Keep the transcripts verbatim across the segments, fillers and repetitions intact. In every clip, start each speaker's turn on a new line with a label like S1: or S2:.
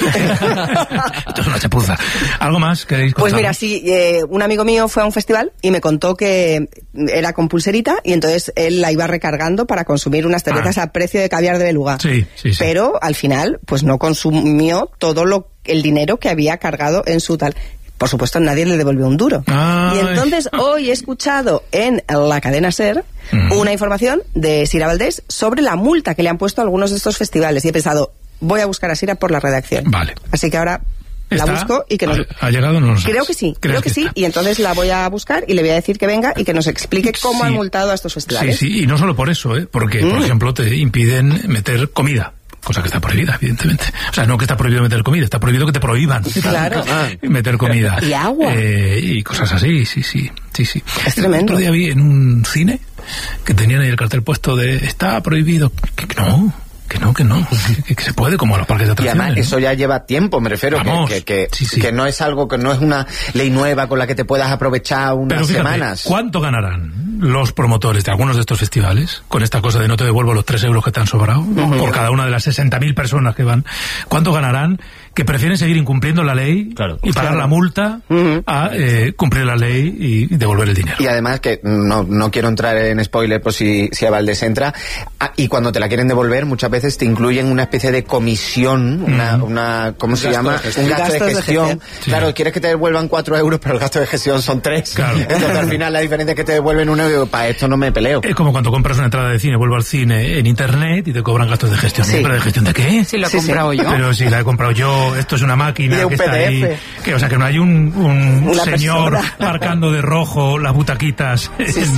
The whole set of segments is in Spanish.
S1: Esto es una chapuza. ¿Algo más queréis contar?
S2: Pues mira, sí, eh, un amigo mío fue a un festival y me contó que era con pulserita y entonces él la iba recargando para consumir unas cervezas ah. a precio de caviar de beluga.
S1: Sí, sí, sí.
S2: Pero al final, pues no consumió todo lo el dinero que había cargado en su tal. Por supuesto, nadie le devolvió un duro.
S1: Ay.
S2: Y entonces hoy he escuchado en la cadena SER uh-huh. una información de Sira Valdés sobre la multa que le han puesto a algunos de estos festivales. Y he pensado, voy a buscar a Sira por la redacción.
S1: Vale.
S2: Así que ahora la
S1: ¿Está?
S2: busco y que nos...
S1: ¿Ha, ha llegado o no lo sabes?
S2: Creo que sí, creo que, que sí. Y entonces la voy a buscar y le voy a decir que venga y que nos explique cómo sí. han multado a estos festivales.
S1: Sí, sí, y no solo por eso, ¿eh? Porque, mm. por ejemplo, te impiden meter comida. Cosa que está prohibida, evidentemente. O sea, no que está prohibido meter comida, está prohibido que te prohíban
S2: claro.
S1: meter comida.
S2: Y agua.
S1: Eh, y cosas así, sí, sí, sí, sí.
S2: Es tremendo.
S1: El otro día vi en un cine que tenían ahí el cartel puesto de está prohibido. Que, que no, que no, que no, que, que se puede, como a los parques de atracciones.
S3: Y además, ¿no? Eso ya lleva tiempo, me refiero,
S1: Vamos,
S3: que, que,
S1: sí, sí.
S3: que no es algo, que no es una ley nueva con la que te puedas aprovechar unas
S1: Pero fíjate,
S3: semanas.
S1: ¿cuánto ganarán los promotores de algunos de estos festivales con esta cosa de no te devuelvo los tres euros que te han sobrado uh-huh. por cada una de las sesenta mil personas que van? ¿Cuánto ganarán que prefieren seguir incumpliendo la ley
S3: claro,
S1: y pagar
S3: claro.
S1: la multa uh-huh. a eh, cumplir la ley y devolver el dinero?
S3: Y además que no, no quiero entrar en spoiler por si, si a Valdés entra, ah, y cuando te la quieren devolver muchas veces te incluyen una especie de comisión, uh-huh. una, una ¿cómo se llama? Un gasto de gestión. De gestión. Sí. Claro, quieres que te devuelvan cuatro euros, pero el gasto de gestión son tres.
S1: Claro.
S3: Entonces al final la diferencia es que te devuelven un euro. Para esto no me peleo.
S1: Es como cuando compras una entrada de cine, vuelvo al cine en internet y te cobran gastos de gestión.
S2: Sí.
S1: ¿Pero de gestión de qué?
S2: Sí, lo he sí, comprado sí. yo.
S1: Pero si la he comprado yo, esto es una máquina
S3: de un
S1: que
S3: P D F.
S1: Está ahí. Que, o sea, que no hay un, un señor
S2: persona.
S1: marcando de rojo las butaquitas.
S2: Sí, sí.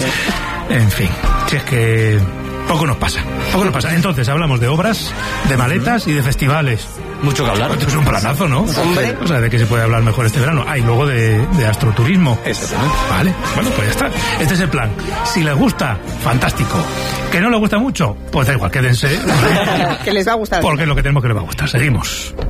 S1: En fin, si es que poco nos pasa. Poco nos pasa. Entonces, hablamos de obras, de maletas y de festivales.
S4: Mucho que hablar.
S1: Esto es un planazo, ¿no?
S2: Hombre.
S1: O sea, de que se puede hablar mejor este verano. Ah, y luego de, de astroturismo.
S3: Exactamente.
S1: Vale, bueno, pues ya está. Este es el plan. Si les gusta, fantástico. Que no les gusta mucho, pues da igual, quédense.
S2: Que les va a gustar.
S1: Porque es lo que tenemos que les va a gustar. Seguimos.